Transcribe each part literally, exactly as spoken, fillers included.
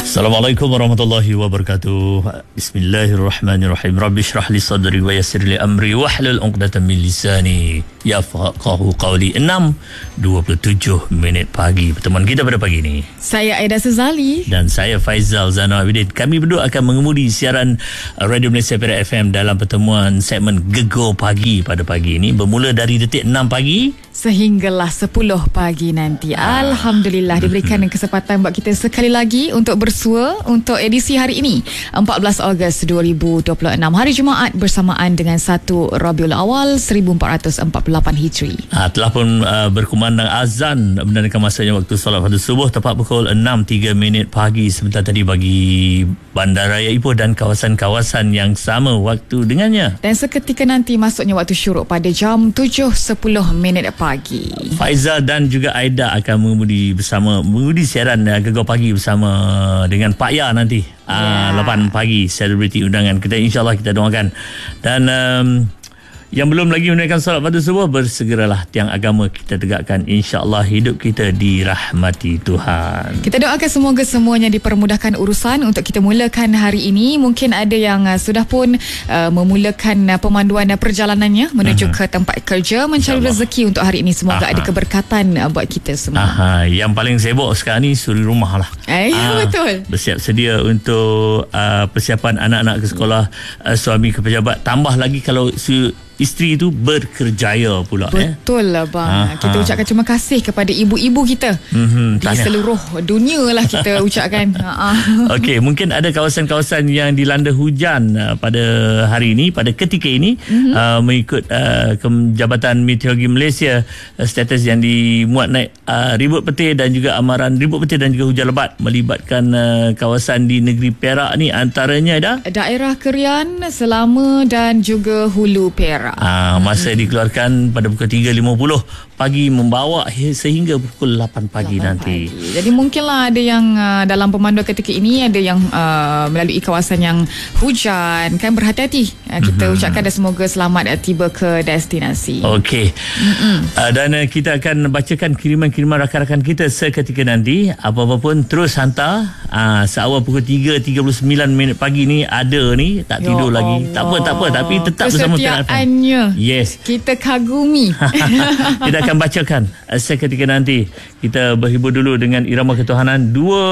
Assalamualaikum warahmatullahi wabarakatuh. Bismillahirrahmanirrahim. Rabbi shrah li sadri wa yassir li amri wahlul 'uqdatam min lisani yafqahu qawli. enam dua puluh tujuh minit pagi. Pertemuan kita pada pagi ini. Saya Aida Sezali dan saya Faizal Zainal Abidin. Kami berdua akan mengemudi siaran Radio Malaysia Perak F M dalam pertemuan segmen Gegar Pagi pada pagi ini, bermula dari detik enam pagi sehinggalah sepuluh pagi nanti. Ah. Alhamdulillah diberikan kesempatan buat kita sekali lagi untuk bersua untuk edisi hari ini, empat belas Ogos dua ribu dua puluh enam, hari Jumaat bersamaan dengan satu Rabiul Awal seribu empat ratus empat puluh lapan Hijri. Ah, telah pun uh, berkumandang azan menandakan masanya waktu solat fardu subuh tepat pukul enam tiga minit pagi sebentar tadi bagi Bandaraya Ipoh dan kawasan-kawasan yang sama waktu dengannya. Dan seketika nanti masuknya waktu syuruk pada jam tujuh sepuluh minit pagi. Faizal dan juga Aida akan mengemudi bersama mengemudi siaran uh, Gegar Pagi bersama dengan Pak Ya nanti yeah. uh, lapan pagi, selebriti undangan kita, insyaAllah kita doakan. Dan um, yang belum lagi menunaikan solat fardu subuh, bersegeralah tiang agama kita tegakkan, insya-Allah hidup kita dirahmati Tuhan. Kita doakan semoga semuanya dipermudahkan urusan untuk kita mulakan hari ini. Mungkin ada yang uh, sudah pun uh, memulakan uh, pemanduan uh, perjalanannya menuju uh-huh. ke tempat kerja, mencari rezeki untuk hari ini. Semoga uh-huh. ada keberkatan uh, buat kita semua. Uh-huh. Yang paling sibuk sekarang ni suri rumah lah. Eh, uh, betul. Bersiap sedia untuk uh, persiapan anak-anak ke sekolah, uh, suami ke pejabat, tambah lagi kalau su- isteri itu berkerjaya pula. Betul eh? lah bang. Aha. Kita ucapkan terima kasih kepada ibu-ibu kita mm-hmm, di tanya. seluruh dunia lah kita ucapkan. Okey, mungkin ada kawasan-kawasan yang dilanda hujan uh, pada hari ini, pada ketika ini, mm-hmm. uh, mengikut uh, Jabatan Meteorologi Malaysia, uh, status yang dimuat naik uh, ribut petir dan juga amaran ribut petir dan juga hujan lebat melibatkan uh, kawasan di negeri Perak ni, antaranya ada daerah Kerian, Selama dan juga Hulu Perak. Ah, masa hmm. dikeluarkan pada pukul tiga lima puluh pagi membawa sehingga pukul lapan pagi nanti. Pagi. Jadi mungkinlah ada yang uh, dalam pemanduan ketika ini ada yang uh, melalui kawasan yang hujan, kan berhati-hati. Uh, kita mm-hmm. ucapkan dan semoga selamat uh, tiba ke destinasi. Okey. Uh, dan uh, kita akan bacakan kiriman-kiriman rakan-rakan kita seketika nanti. Apa-apa pun terus hantar. Uh, seawal pukul tiga tiga puluh sembilan minit pagi ni ada ni tak tidur ya lagi. Allah. Tak apa tak apa tapi tetap bersama Perak F M. Yes. Kita kagumi. Kita akan bacakan seketika nanti. Kita berhibur dulu dengan Irama Ketuhanan, dua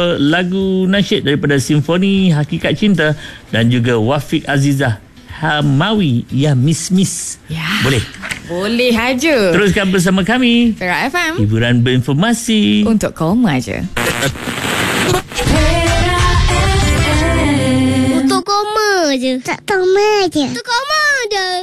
lagu nasyid daripada Simfoni Hakikat Cinta dan juga Wafiq Azizah Hamawi Ya Miss Miss. Ya. Boleh? Boleh aja. Teruskan bersama kami Perak F M, hiburan berinformasi untuk kaum aja. Untuk koma je. Tak tahu aja. Untuk koma je.